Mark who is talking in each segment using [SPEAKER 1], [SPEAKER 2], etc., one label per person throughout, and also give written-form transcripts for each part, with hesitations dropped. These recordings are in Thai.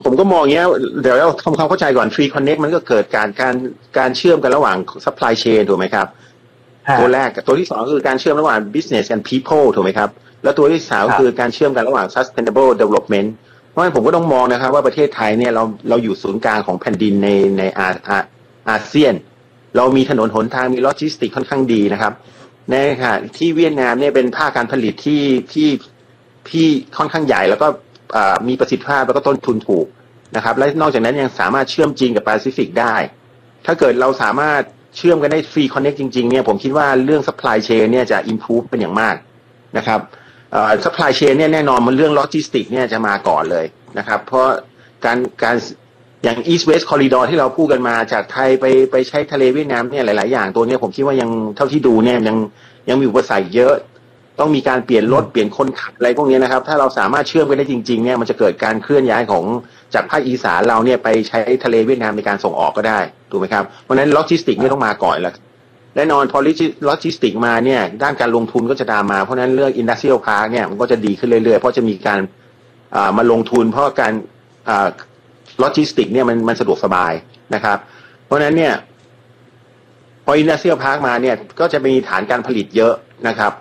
[SPEAKER 1] ผมก็มองอย่างเงี้ยเดี๋ยวเราทำความเข้าใจก่อน Free Connect มันก็เกิดการเชื่อมกันระหว่าง supply chain ถูกไหมครับตัวแรกตัวที่สองคือการเชื่อมระหว่าง business and people ถูกไหมครับแล้วตัวที่สามคือการเชื่อมกันระหว่าง sustainable development เพราะฉะนั้นผมก็ต้องมองนะครับว่าประเทศไทยเนี่ยเราอยู่ศูนย์กลางของแผ่นดินในอาเซียนเรามีถนนหนทางมีโลจิสติกค่อนข้างดีนะครับในขณะที่เวียดนามเนี่ยเป็นภาคการผลิตที่ค่อนข้างใหญ่แล้วก็มีประสิทธิภาพแล้วก็ต้นทุนถูกนะครับและนอกจากนั้นยังสามารถเชื่อมจีนกับแปซิฟิกได้ถ้าเกิดเราสามารถเชื่อมกันได้ฟรีคอนเนคจริงๆเนี่ยผมคิดว่าเรื่อง supply chain เนี่ยจะ improve เป็นอย่างมากนะครับsupply chain เนี่ยแน่นอนมันเรื่องโลจิสติกเนี่ยจะมาก่อนเลยนะครับเพราะการอย่าง East West Corridor ที่เราพูดกันมาจากไทยไปใช้ทะเลเวียดนามเนี่ยหลายๆอย่างตัวนี้ผมคิดว่ายังเท่าที่ดูเนี่ยยังมีอุปสรรคเยอะต้องมีการเปลี่ยนรถเปลี่ยนคนขับอะไรพวกนี้นะครับถ้าเราสามารถเชื่อมกันได้จริงๆเนี่ยมันจะเกิดการเคลื่อนย้ายของจากภาคอีสานเราเนี่ยไปใช้ทะเลเวียดนามในการส่งออกก็ได้ถูกไหมครับเพราะฉะนั้นโลจิสติกเนี่ยต้องมาก่อนแล้วแน่นอนพอโลจิสติกมาเนี่ยด้านการลงทุนก็จะตามมาเพราะฉะนั้นเรื่อง Industrial Park เนี่ยมันก็จะดีขึ้นเรื่อยๆเพราะจะมีการมาลงทุนเพราะการโลจิสติกเนี่ยมันสะดวกสบายนะครับเพราะฉะนั้นเนี่ยพอ Industrial Park มาเนี่ยก็จะมีฐานการผลิตเยอะนะครับ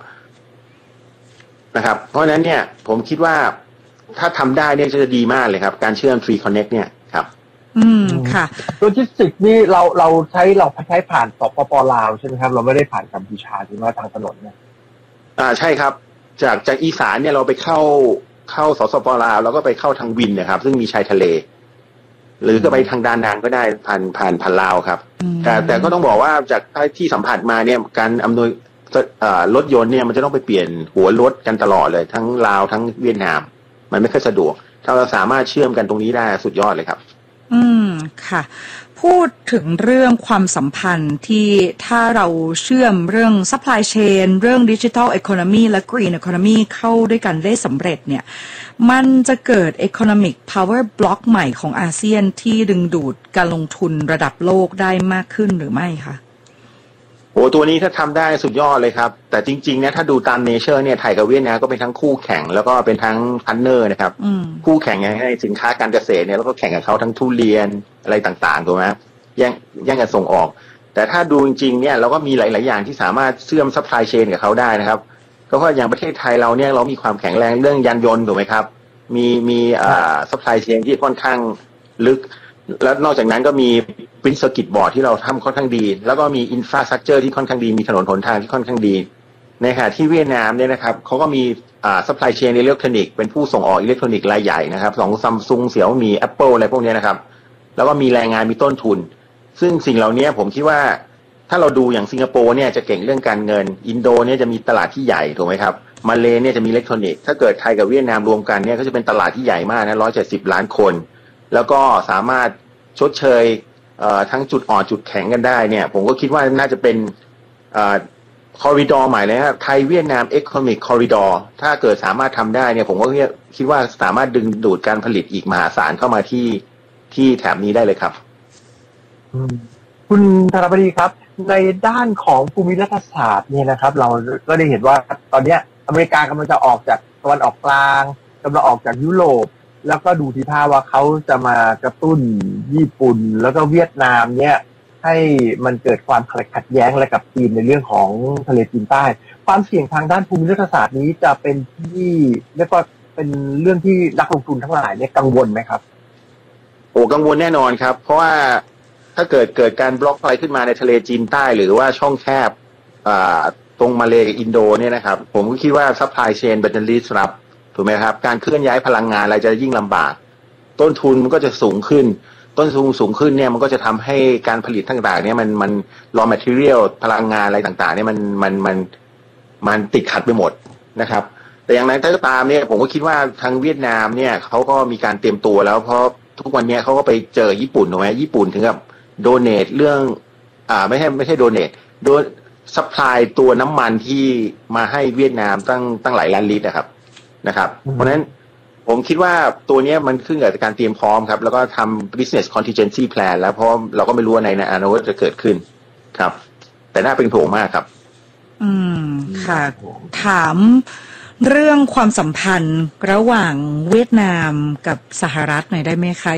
[SPEAKER 1] เพราะฉะนั้นเนี่ยผมคิดว่าถ้าทำได้เนี่ยจะดีมากเลยครับการเชื่อม Free Connect เนี่ยครับ
[SPEAKER 2] ค่ะ
[SPEAKER 3] โลจิสติกนี่เราใช้ผ่านสปป.ลาวใช่ไหมครับเราไม่ได้ผ่านกัมพูชาใช่ไหมทางถนนเนี่ย
[SPEAKER 1] ใช่ครับจากอีสานเนี่ยเราไปเข้าสปป.ลาวแล้วก็ไปเข้าทางวินนะครับซึ่งมีชายทะเลหรือก็ไปทางดานางก็ได้ผ่านลาวครับแต่ก็ต้องบอกว่าจากที่สัมผัสมาเนี่ยการอำนวยรถยนต์เนี่ยมันจะต้องไปเปลี่ยนหัวรถกันตลอดเลยทั้งลาวทั้งเวียดนามมันไม่ค่อยสะดวกถ้าเราสามารถเชื่อมกันตรงนี้ได้สุดยอดเลยครับ
[SPEAKER 2] ค่ะพูดถึงเรื่องความสัมพันธ์ที่ถ้าเราเชื่อมเรื่อง supply chain เรื่อง digital economy และ green economy เข้าด้วยกันได้สำเร็จเนี่ยมันจะเกิด economic power block ใหม่ของอาเซียนที่ดึงดูดการลงทุนระดับโลกได้มากขึ้นหรือไม่คะ
[SPEAKER 1] โอ้ตัวนี้ถ้าทำได้สุดยอดเลยครับแต่จริงๆเนี่ยถ้าดูตามเนเจอร์เนี่ยไทยกับเวียดนามก็เป็นทั้งคู่แข่งแล้วก็เป็นทั้งพาร์ทเนอร์นะครับคู่แข่งในสินค้าการเกษตรเนี่ยแล้วก็แข่งกับเขาทั้งทุเรียนอะไรต่างๆถูกไหมแย่งกันส่งออกแต่ถ้าดูจริงๆเนี่ยเราก็มีหลายๆอย่างที่สามารถเชื่อมซัพพลายเชนกับเขาได้นะครับก็เพราะอย่างประเทศไทยเราเนี่ยเรามีความแข็งแรงเรื่องยานยนต์ถูกไหมครับมีซัพพลายเชนที่ค่อนข้างลึกแล้วนอกจากนั้นก็มีปรินซ์เซอร์กิตบอร์ดที่เราทำค่อนข้างดีแล้วก็มีอินฟราสตรัคเจอร์ที่ค่อนข้างดีมีถนนหนทางที่ค่อนข้างดีในขณะที่เวียดนามเนี่ยนะครับเขาก็มีซัพพลายเชนอิเล็กทรอนิกส์เป็นผู้ส่งออกอิเล็กทรอนิกส์รายใหญ่นะครับของซัมซุงเสี่ยวมี Apple อะไรพวกนี้นะครับแล้วก็มีแรงงานมีต้นทุนซึ่งสิ่งเหล่านี้ผมคิดว่าถ้าเราดูอย่างสิงคโปร์เนี่ยจะเก่งเรื่องการเงินอินโดเนี่ยจะมีตลาดที่ใหญ่ถูกไหมครับมาเลเนี่ยจะมีอิเล็กทรอนิกส์ถ้าเกิดไทยกับเวียดนามรวมกันเนี่ยก็จะเป็นตลาดที่ใหญ่มากนะ170 ล้านคนแล้วก็สามารถชดเชยทั้งจุดอ่อนจุดแข็งกันได้เนี่ยผมก็คิดว่าน่าจะเป็นคอริดอร์ใหม่เลยครับไทยเวียดนาม Economic Corridor ถ้าเกิดสามารถทำได้เนี่ยผมก็คิดว่าสามารถดึงดูดการผลิตอีกมหาศาลเข้ามาที่แถบนี้ได้เลยครับ
[SPEAKER 3] คุณธนบดีครับในด้านของภูมิรัฐศาสตร์เนี่ยนะครับเราก็ได้เห็นว่าตอนนี้อเมริกากำลังจะออกจากตะวันออกกลางกำลังออกจากยุโรปแล้วก็ดูทีท่าว่าเขาจะมากระตุ้นญี่ปุ่นแล้วก็เวียดนามเนี่ยให้มันเกิดความขัดแย้งอะไรกับจีนในเรื่องของทะเลจีนใต้ความเสี่ยงทางด้านภูมิรัฐศาสตร์นี้จะเป็นที่เรียกว่าเป็นเรื่องที่นักลงทุนทั้งหลายเนี่ยกังวลไหมครับ
[SPEAKER 1] โอ้กังวลแน่นอนครับเพราะว่าถ้าเกิดการบล็อกอะไรขึ้นมาในทะเลจีนใต้หรือว่าช่องแคบตรงมาเลกับอินโดเนี่ยนะครับผมก็คิดว่าซัพพลายเชนเป็นรีสรับถูกไหมครับการเคลื่อนย้ายพลังงานอะไรจะยิ่งลำบากต้นทุนมันก็จะสูงขึ้นต้นทุนสูงขึ้นเนี่ยมันก็จะทำให้การผลิตต่างๆเนี่ยมัน raw material พลังงานอะไรต่างๆเนี่ยมันติดขัดไปหมดนะครับแต่อย่างไรก็ตามเนี่ยผมก็คิดว่าทางเวียดนามเนี่ยเขาก็มีการเตรียมตัวแล้วเพราะทุกวันนี้เขาก็ไปเจอญี่ปุ่นถูกไหมญี่ปุ่นถึงกับโดเนทเรื่องไม่ใช่โดเนทโดนซัพพลายตัวน้ำมันที่มาให้เวียดนามตั้งหลายล้านลิตรนะครับเพราะฉะนั้นผมคิดว่าตัวนี้มันขึ้นกับการเตรียมพร้อมครับแล้วก็ทำ business contingency plan แล้วเพราะเราก็ไม่รู้ว่าในอนาคตจะเกิดขึ้นครับแต่น่าเป็นห่วงมากครับ
[SPEAKER 2] ค่ะถามเรื่องความสัมพันธ์ระหว่างเวียดนามกับสหรัฐหน่อยได้ไหมคะ